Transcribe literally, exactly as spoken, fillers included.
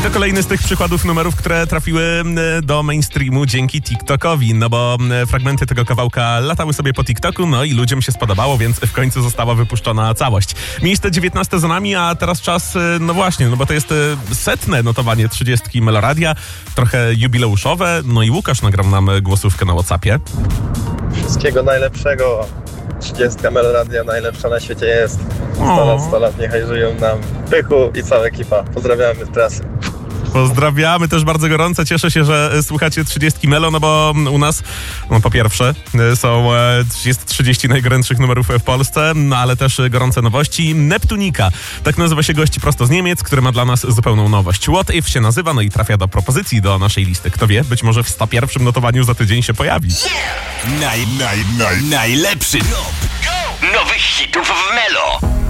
to kolejny z tych przykładów numerów, które trafiły do mainstreamu dzięki TikTokowi, no bo fragmenty tego kawałka latały sobie po TikToku, no i ludziom się spodobało, więc w końcu została wypuszczona całość. Miejsce dziewiętnaste za nami, a teraz czas, no właśnie, no bo to jest setne notowanie trzydziestki Meloradia, trochę jubileuszowe, no i Łukasz nagrał nam głosówkę na WhatsAppie. Wszystkiego najlepszego. trzydziestka Meloradia najlepsza na świecie jest. sto lat, sto lat, niechaj żyją nam Pychu i cała ekipa. Pozdrawiamy z trasy. Pozdrawiamy też bardzo gorąco. Cieszę się, że słuchacie trzydziestki Melo, no bo u nas, no po pierwsze, są trzydzieści, trzydzieści najgorętszych numerów w Polsce, no ale też gorące nowości. Neptunika, tak nazywa się gość prosto z Niemiec, który ma dla nas zupełną nowość. What If się nazywa, no i trafia do propozycji do naszej listy. Kto wie, być może w sto pierwszym notowaniu za tydzień się pojawi. Naj, naj, naj, najlepszy top nowych hitów w Melo.